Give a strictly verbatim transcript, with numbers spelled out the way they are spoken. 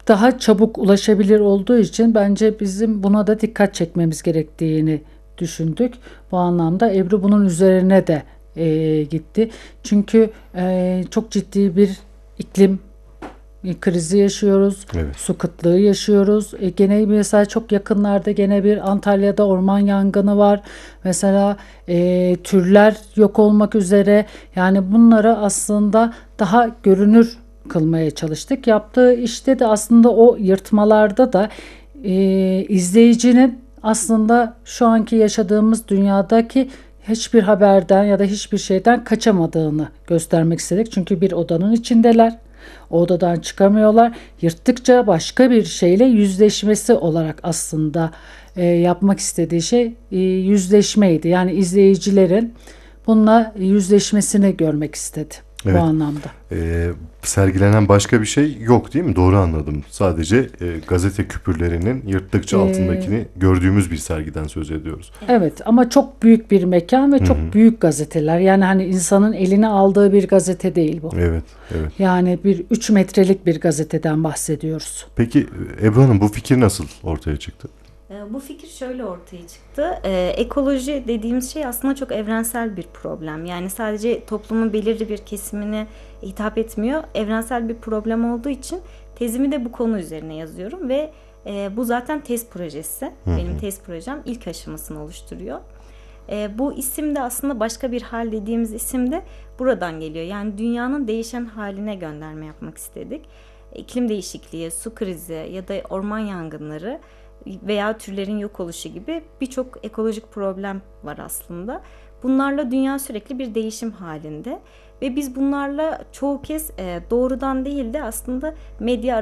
daha çabuk ulaşabilir olduğu için bence bizim buna da dikkat çekmemiz gerektiğini düşündük. Bu anlamda Ebru bunun üzerine de e, gitti. Çünkü e, çok ciddi bir iklim krizi yaşıyoruz. Evet. Su kıtlığı yaşıyoruz. E, gene mesela çok yakınlarda gene bir Antalya'da orman yangını var. Mesela e, türler yok olmak üzere. Yani bunları aslında daha görünür kılmaya çalıştık. Yaptığı işte de aslında o yırtmalarda da e, izleyicinin aslında şu anki yaşadığımız dünyadaki hiçbir haberden ya da hiçbir şeyden kaçamadığını göstermek istedik. Çünkü bir odanın içindeler. O odadan çıkamıyorlar. Yırttıkça başka bir şeyle yüzleşmesi olarak aslında e, yapmak istediği şey e, yüzleşmeydi. Yani izleyicilerin bununla yüzleşmesini görmek istedi bu Evet. anlamda. Ee, sergilenen başka bir şey yok değil mi? Doğru anladım. Sadece e, gazete küpürlerinin yırttıkça Ee, altındakini gördüğümüz bir sergiden söz ediyoruz. evet ama çok büyük bir mekan ve Hı hı. çok büyük gazeteler. Yani hani insanın eline aldığı bir gazete değil bu. Evet, evet. Yani bir üç metrelik bir gazeteden bahsediyoruz. Peki Ebru Hanım, bu fikir nasıl ortaya çıktı? Bu fikir şöyle ortaya çıktı. Ee, ekoloji dediğimiz şey aslında çok evrensel bir problem. Yani sadece toplumun belirli bir kesimine hitap etmiyor. Evrensel bir problem olduğu için tezimi de bu konu üzerine yazıyorum ve e, bu zaten tez projesi. Hı hı. Benim tez projem ilk aşamasını oluşturuyor. E, bu isim de aslında başka bir hal dediğimiz isim de buradan geliyor. Yani dünyanın değişen haline gönderme yapmak istedik. İklim değişikliği, su krizi ya da orman yangınları veya türlerin yok oluşu gibi birçok ekolojik problem var aslında. Bunlarla dünya sürekli bir değişim halinde ve biz bunlarla çoğu kez doğrudan değil de aslında medya